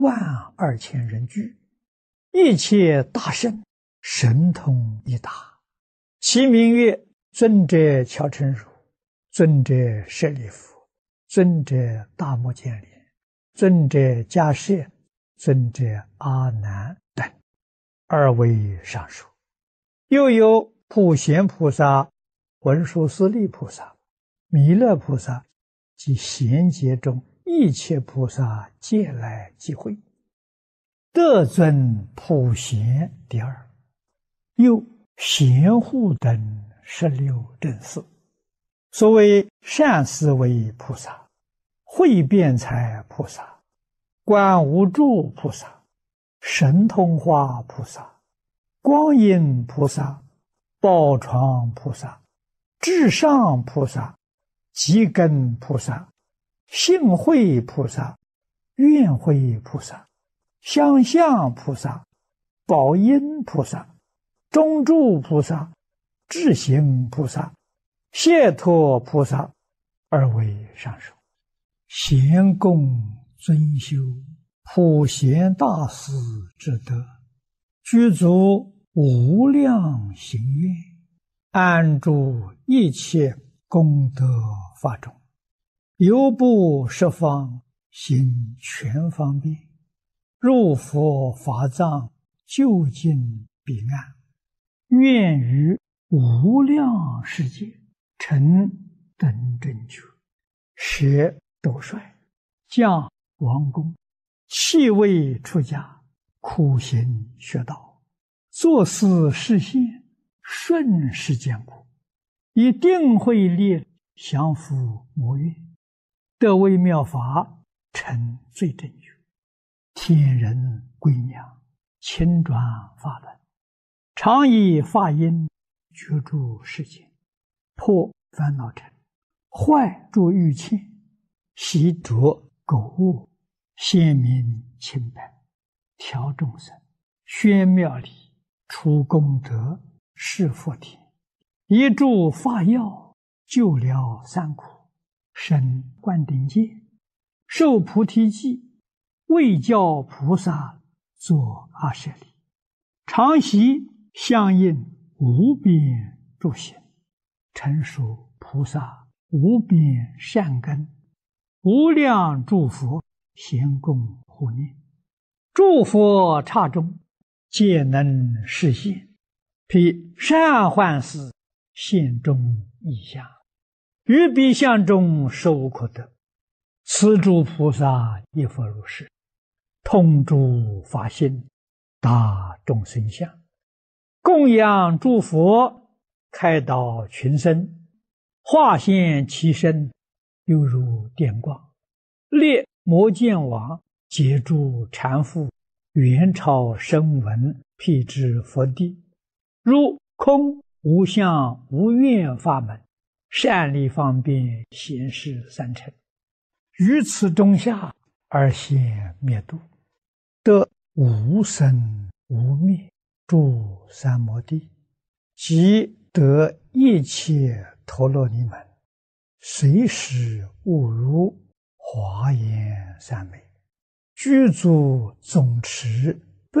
12000人聚，一切大圣神通一达，其名曰尊者乔成如、尊者舍利弗、尊者大目犍连、尊者迦叶、尊者阿难等，2位上述。又有普贤菩萨、文殊师利菩萨、弥勒菩萨及贤劫中一切菩萨皆来集会，得尊普贤第2。又贤护等16正士，所谓善思维菩萨、慧辩才菩萨、观无住菩萨、神通化菩萨、光阴菩萨、宝床菩萨、至上菩萨、极根菩萨、性慧菩萨、愿慧菩萨、相向菩萨、宝音菩萨、中住菩萨、智行菩萨、解脱菩萨，2位上首。贤供尊修普贤大士之德，具足无量行愿，安住一切功德法中，犹不十方行全方便，入佛法藏，究竟彼岸，愿于无量世界成等正觉，舍斗率，降王宫，弃位出家，苦行学道，作思实现，顺世间苦，以定慧力降伏魔怨，得微妙法，成最正觉，天人归娘，亲转法轮，常以法音觉住世间，破烦恼尘，坏诸欲嗔，习着垢恶，显明清白，调众生，宣妙理，除功德，示佛田，一助法药，救了三苦，生灌顶戒，受菩提记，为教菩萨作阿舍利，常习相应无边诸行，成熟菩萨无边善根，无量诸佛咸供护念，诸佛刹中皆能示现，披善幻事现中异相，于彼相中实无可得。此诸菩萨亦复如是，通诸法性，达众生相，供养诸佛，开导群生，化现其身，犹如电光，列摩犍王，解诸缠缚，元超声闻，辟支佛地，如空无相无愿法门，善利方便显示三乘，于此中下而现灭度，得无生无灭诸三摩地，即得一切陀罗尼门，随时悟如华严三昧，具足总持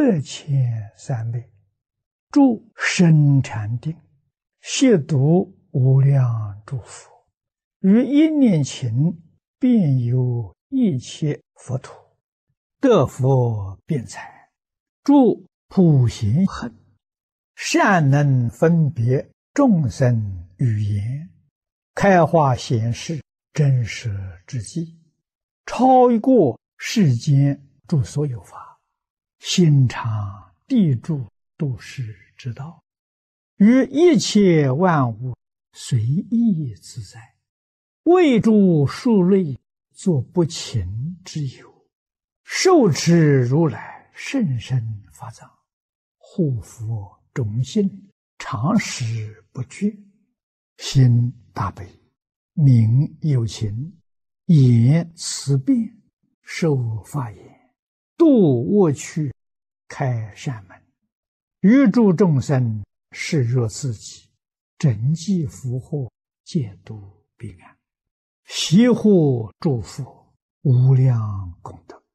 8,300昧，住深禅定，亵渎无量诸佛，于一念頃遍游一切佛土，得佛辩才，住普贤行，善能分别众生语言，开化显示真实之际，超过世间诸所有法，心常地住度世之道，于一切万物随意自在，为诸数类作不勤之友，受持如来甚深法藏，护佛种心，常时不绝，心大悲，名有情，言慈辩，受法言，度恶趣，开善门，于诸众生视若自己，整济福祸，戒度彼岸，习护诸佛，无量功德。